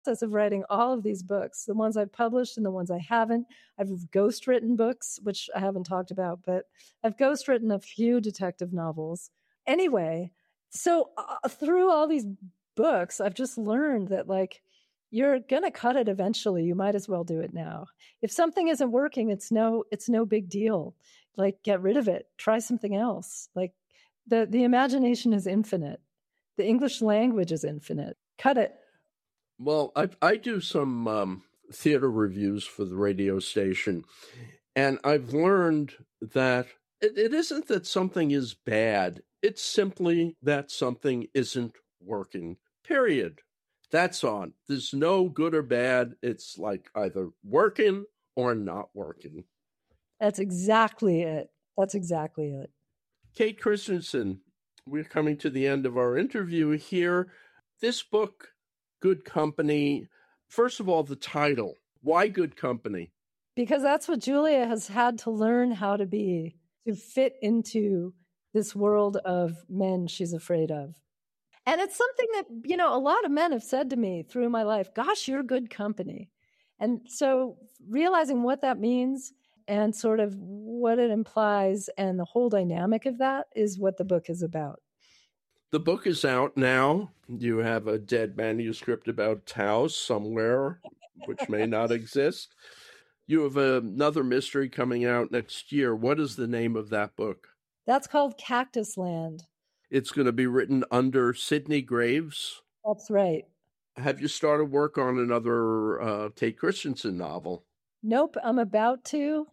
process of writing all of these books, the ones I've published and the ones I haven't. I've ghostwritten books, which I haven't talked about, but I've ghostwritten a few detective novels. Anyway, so through all these books, I've just learned that, like, you're going to cut it eventually. You might as well do it now. If something isn't working, it's no big deal. Like, get rid of it. Try something else. Like, the imagination is infinite. The English language is infinite. Cut it. Well, I do some theater reviews for the radio station, and I've learned that it isn't that something is bad. It's simply that something isn't working, period. That's on. There's no good or bad. It's like either working or not working. That's exactly it. That's exactly it. Kate Christensen, we're coming to the end of our interview here. This book, Good Company, first of all, the title. Why Good Company? Because that's what Julia has had to learn how to be, to fit into this world of men she's afraid of. And it's something that, you know, a lot of men have said to me through my life, gosh, you're good company. And so realizing what that means and sort of what it implies and the whole dynamic of that is what the book is about. The book is out now. You have a dead manuscript about Taos somewhere, which may not exist. You have another mystery coming out next year. What is the name of that book? That's called Cactus Land. It's going to be written under Sidney Graves. That's right. Have you started work on another Kate Christensen novel? Nope, I'm about to.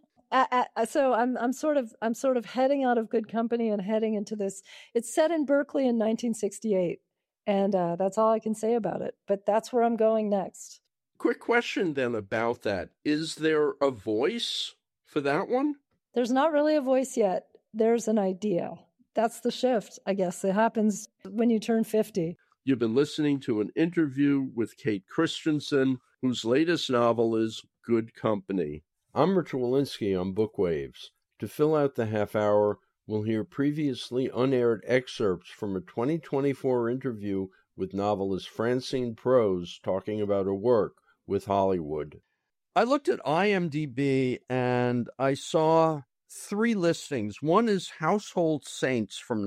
So I'm sort of heading out of Good Company and heading into this. It's set in Berkeley in 1968, and that's all I can say about it. But that's where I'm going next. Quick question then about that. Is there a voice for that one? There's not really a voice yet. There's an idea. That's the shift, I guess. It happens when you turn 50. You've been listening to an interview with Kate Christensen, whose latest novel is Good Company. I'm Rich Walensky on Bookwaves. To fill out the half hour, we'll hear previously unaired excerpts from a 2024 interview with novelist Francine Prose talking about her work with Hollywood. I looked at IMDb and I saw 3 listings. One is Household Saints from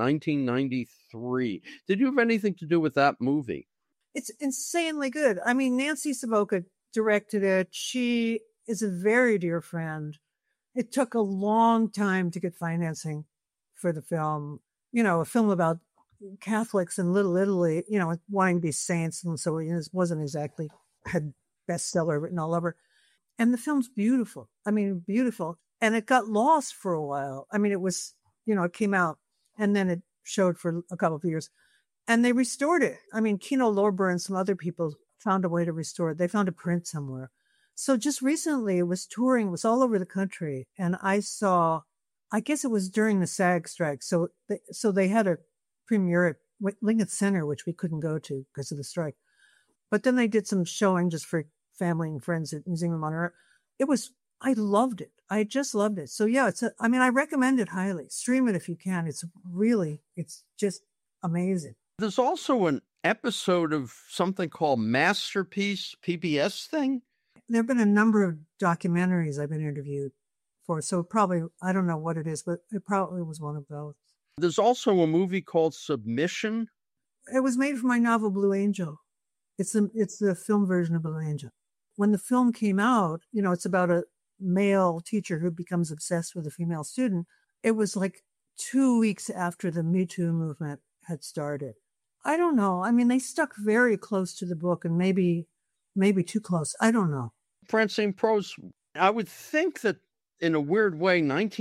1993. Did you have anything to do with that movie? It's insanely good. I mean, Nancy Savoca directed it. She is a very dear friend. It took a long time to get financing for the film. You know, a film about Catholics in Little Italy, you know, wanting to be saints. And so it wasn't exactly had bestseller written all over. And the film's beautiful. I mean, beautiful. And it got lost for a while. I mean, it was, you know, it came out and then it showed for a couple of years and they restored it. I mean, Kino Lorber and some other people found a way to restore it. They found a print somewhere. So just recently it was touring, it was all over the country. And I saw, I guess it was during the SAG strike. So they had a premiere at Lincoln Center, which we couldn't go to because of the strike. But then they did some showing just for family and friends at Museum of Modern Art. I loved it. I just loved it. So yeah, I recommend it highly. Stream it if you can. It's just amazing. There's also an episode of something called Masterpiece, PBS thing. There have been a number of documentaries I've been interviewed for. So probably, I don't know what it is, but it probably was one of those. There's also a movie called Submission. It was made from my novel Blue Angel. It's the film version of Blue Angel. When the film came out, you know, it's about a male teacher who becomes obsessed with a female student. It was like 2 weeks after the Me Too movement had started. I don't know. I mean, they stuck very close to the book and maybe too close. I don't know. Francine Prose, I would think that in a weird way,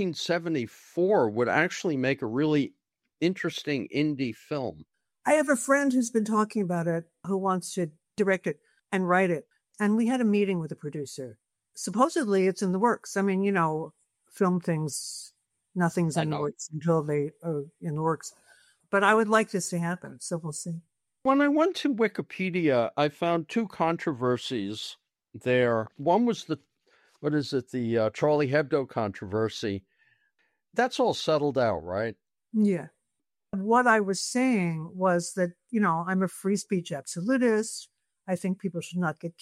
1974 would actually make a really interesting indie film. I have a friend who's been talking about it, who wants to direct it and write it. And we had a meeting with the producer. Supposedly it's in the works. I mean, you know, film things, nothing's in the works until they are in the works. But I would like this to happen, so we'll see. When I went to Wikipedia, I found 2 controversies there. One was the Charlie Hebdo controversy. That's all settled out, right? Yeah. What I was saying was that, you know, I'm a free speech absolutist. I think people should not get